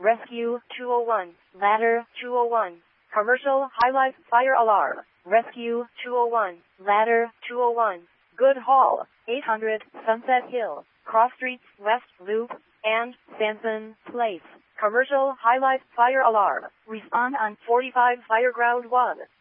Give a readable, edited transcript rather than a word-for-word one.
Rescue 201. Ladder 201. Commercial highlight fire alarm. Rescue 201. Ladder 201. Good Hall, 800 Sunset Hill, Cross Streets West Loop, and Sanson Place. Commercial highlight fire alarm. Respond on 45 Fireground 1.